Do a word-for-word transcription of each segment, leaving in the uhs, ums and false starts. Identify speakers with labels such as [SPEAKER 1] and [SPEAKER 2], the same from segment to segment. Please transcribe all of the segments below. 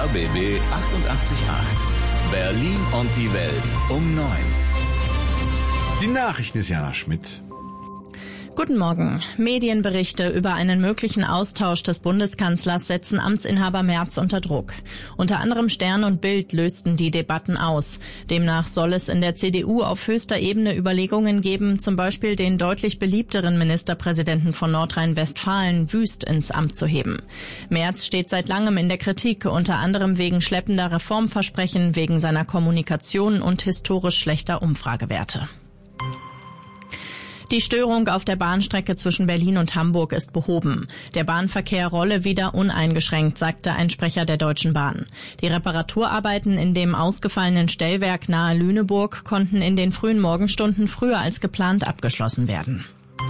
[SPEAKER 1] R B B achtundachtzig Komma acht. Berlin und die Welt um neun.
[SPEAKER 2] Die Nachrichten ist Jana Schmidt.
[SPEAKER 3] Guten Morgen. Medienberichte über einen möglichen Austausch des Bundeskanzlers setzen Amtsinhaber Merz unter Druck. Unter anderem Stern und Bild lösten die Debatten aus. Demnach soll es in der C D U auf höchster Ebene Überlegungen geben, zum Beispiel den deutlich beliebteren Ministerpräsidenten von Nordrhein-Westfalen Wüst ins Amt zu heben. Merz steht seit langem in der Kritik, unter anderem wegen schleppender Reformversprechen, wegen seiner Kommunikation und historisch schlechter Umfragewerte. Die Störung auf der Bahnstrecke zwischen Berlin und Hamburg ist behoben. Der Bahnverkehr rolle wieder uneingeschränkt, sagte ein Sprecher der Deutschen Bahn. Die Reparaturarbeiten in dem ausgefallenen Stellwerk nahe Lüneburg konnten in den frühen Morgenstunden früher als geplant abgeschlossen werden.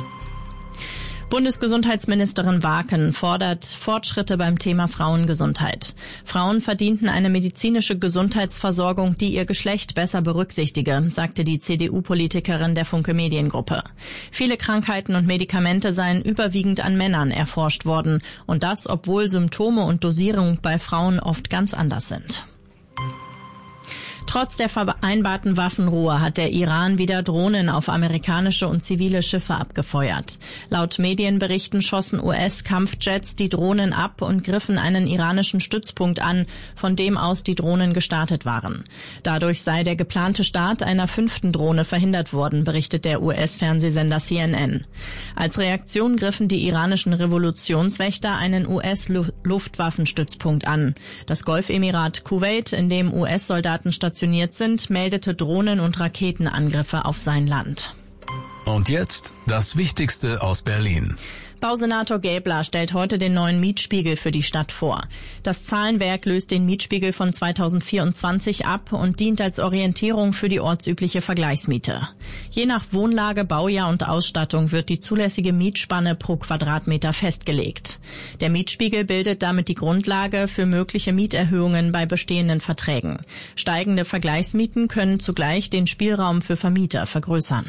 [SPEAKER 3] Bundesgesundheitsministerin Waaken fordert Fortschritte beim Thema Frauengesundheit. Frauen verdienten eine medizinische Gesundheitsversorgung, die ihr Geschlecht besser berücksichtige, sagte die C D U-Politikerin der Funke Mediengruppe. Viele Krankheiten und Medikamente seien überwiegend an Männern erforscht worden, und das, obwohl Symptome und Dosierung bei Frauen oft ganz anders sind. Trotz der vereinbarten Waffenruhe hat der Iran wieder Drohnen auf amerikanische und zivile Schiffe abgefeuert. Laut Medienberichten schossen U S-Kampfjets die Drohnen ab und griffen einen iranischen Stützpunkt an, von dem aus die Drohnen gestartet waren. Dadurch sei der geplante Start einer fünften Drohne verhindert worden, berichtet der U S-Fernsehsender C N N. Als Reaktion griffen die iranischen Revolutionswächter einen U S-Luftwaffenstützpunkt an. Das Golfemirat Kuwait, in dem U S-Soldaten stationiert sind, meldete Drohnen- und Raketenangriffe auf sein Land.
[SPEAKER 1] Und jetzt das Wichtigste aus Berlin.
[SPEAKER 3] Bausenator Gäbler stellt heute den neuen Mietspiegel für die Stadt vor. Das Zahlenwerk löst den Mietspiegel von zweitausendvierundzwanzig ab und dient als Orientierung für die ortsübliche Vergleichsmiete. Je nach Wohnlage, Baujahr und Ausstattung wird die zulässige Mietspanne pro Quadratmeter festgelegt. Der Mietspiegel bildet damit die Grundlage für mögliche Mieterhöhungen bei bestehenden Verträgen. Steigende Vergleichsmieten können zugleich den Spielraum für Vermieter vergrößern.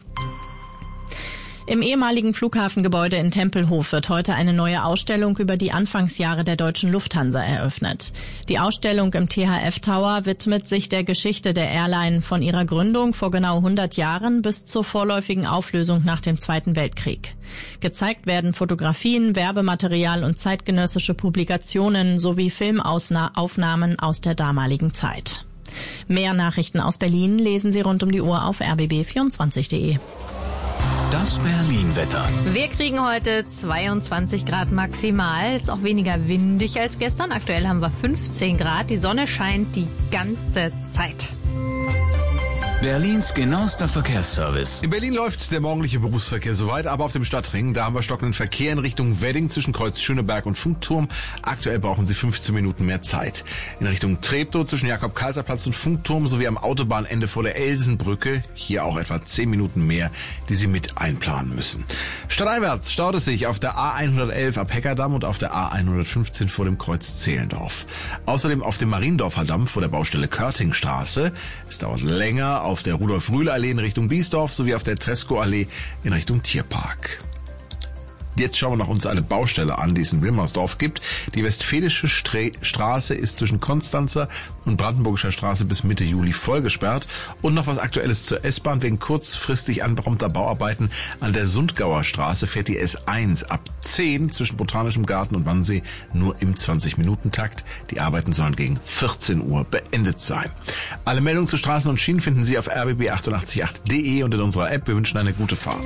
[SPEAKER 3] Im ehemaligen Flughafengebäude in Tempelhof wird heute eine neue Ausstellung über die Anfangsjahre der deutschen Lufthansa eröffnet. Die Ausstellung im T H F Tower widmet sich der Geschichte der Airline von ihrer Gründung vor genau hundert Jahren bis zur vorläufigen Auflösung nach dem Zweiten Weltkrieg. Gezeigt werden Fotografien, Werbematerial und zeitgenössische Publikationen sowie Filmaufnahmen aus der damaligen Zeit. Mehr Nachrichten aus Berlin lesen Sie rund um die Uhr auf r b b vierundzwanzig punkt de.
[SPEAKER 1] Das Berlin-Wetter.
[SPEAKER 4] Wir kriegen heute zweiundzwanzig Grad maximal. Ist auch weniger windig als gestern. Aktuell haben wir fünfzehn Grad. Die Sonne scheint die ganze Zeit.
[SPEAKER 1] Berlins genauester Verkehrsservice.
[SPEAKER 2] In Berlin läuft der morgendliche Berufsverkehr soweit, aber auf dem Stadtring, da haben wir stockenden Verkehr in Richtung Wedding zwischen Kreuz Schöneberg und Funkturm. Aktuell brauchen Sie fünfzehn Minuten mehr Zeit. In Richtung Treptow zwischen Jakob-Kaiser-Platz und Funkturm sowie am Autobahnende vor der Elsenbrücke. Hier auch etwa zehn Minuten mehr, die Sie mit einplanen müssen. Stadteinwärts staut es sich auf der A hundertelf ab Heckerdamm und auf der A hundertfünfzehn vor dem Kreuz Zehlendorf. Außerdem auf dem Mariendorfer Damm vor der Baustelle Körtingstraße. Es dauert länger auf der Rudolf-Rühle-Allee in Richtung Biesdorf sowie auf der Tresco-Allee in Richtung Tierpark. Jetzt schauen wir noch uns eine Baustelle an, die es in Wilmersdorf gibt. Die Westfälische Stra- Straße ist zwischen Konstanzer und Brandenburgischer Straße bis Mitte Juli vollgesperrt. Und noch was Aktuelles zur S-Bahn. Wegen kurzfristig anberaumter Bauarbeiten an der Sundgauer Straße fährt die S eins ab zehn zwischen Botanischem Garten und Wannsee nur im zwanzig-Minuten-Takt. Die Arbeiten sollen gegen vierzehn Uhr beendet sein. Alle Meldungen zu Straßen und Schienen finden Sie auf r b b achtundachtzig Punkt acht punkt de und in unserer App. Wir wünschen eine gute Fahrt.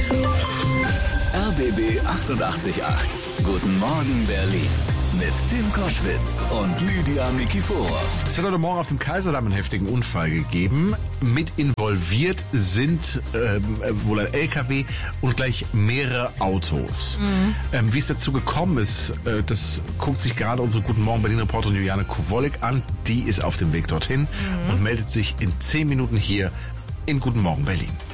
[SPEAKER 1] R B B achtundachtzig Komma acht. Guten Morgen Berlin. Mit Tim Koschwitz und Lydia Nikiforov.
[SPEAKER 2] Es hat heute Morgen auf dem Kaiserdamm einen heftigen Unfall gegeben. Mit involviert sind ähm, wohl ein L K W und gleich mehrere Autos. Mhm. Ähm, wie es dazu gekommen ist, äh, das guckt sich gerade unsere Guten Morgen Berlin-Reporterin Juliane Kowolek an. Die ist auf dem Weg dorthin mhm. und meldet sich in zehn Minuten hier in Guten Morgen Berlin.